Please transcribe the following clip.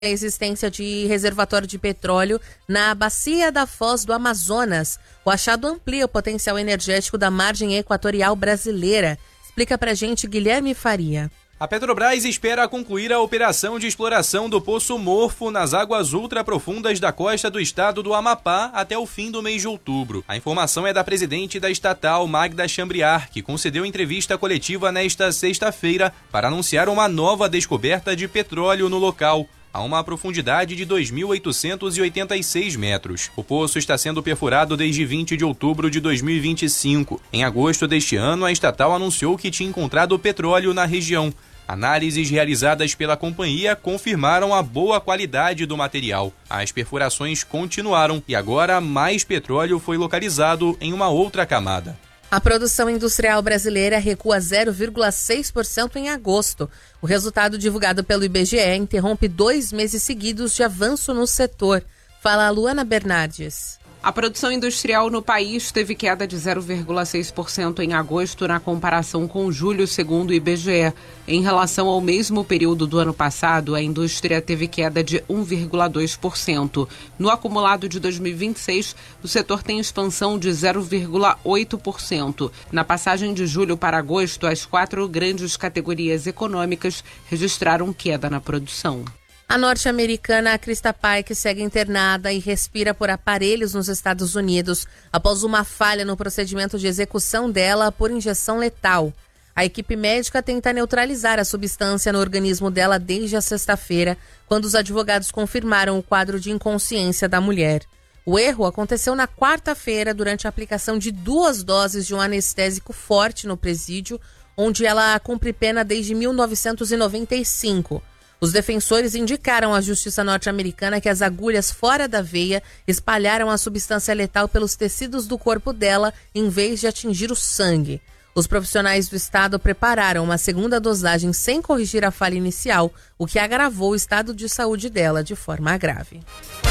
a existência de reservatório de petróleo na bacia da Foz do Amazonas. O achado amplia o potencial energético da margem equatorial brasileira. Explica pra gente Guilherme Faria. A Petrobras espera concluir a operação de exploração do Poço Morfo nas águas ultraprofundas da costa do estado do Amapá até o fim do mês de outubro. A informação é da presidente da estatal, Magda Chambriard, que concedeu entrevista coletiva nesta sexta-feira para anunciar uma nova descoberta de petróleo no local, a uma profundidade de 2.886 metros. O poço está sendo perfurado desde 20 de outubro de 2025. Em agosto deste ano, a estatal anunciou que tinha encontrado petróleo na região. Análises realizadas pela companhia confirmaram a boa qualidade do material. As perfurações continuaram e agora mais petróleo foi localizado em uma outra camada. A produção industrial brasileira recua 0,6% em agosto. O resultado divulgado pelo IBGE interrompe 2 meses seguidos de avanço no setor. Fala a Luana Bernardes. A produção industrial no país teve queda de 0,6% em agosto na comparação com julho, segundo o IBGE. Em relação ao mesmo período do ano passado, a indústria teve queda de 1,2%. No acumulado de 2026, o setor tem expansão de 0,8%. Na passagem de julho para agosto, as 4 grandes categorias econômicas registraram queda na produção. A norte-americana Krista Pike segue internada e respira por aparelhos nos Estados Unidos após uma falha no procedimento de execução dela por injeção letal. A equipe médica tenta neutralizar a substância no organismo dela desde a sexta-feira, quando os advogados confirmaram o quadro de inconsciência da mulher. O erro aconteceu na quarta-feira durante a aplicação de 2 doses de um anestésico forte no presídio, onde ela cumpre pena desde 1995. Os defensores indicaram à justiça norte-americana que as agulhas fora da veia espalharam a substância letal pelos tecidos do corpo dela em vez de atingir o sangue. Os profissionais do estado prepararam uma segunda dosagem sem corrigir a falha inicial, o que agravou o estado de saúde dela de forma grave.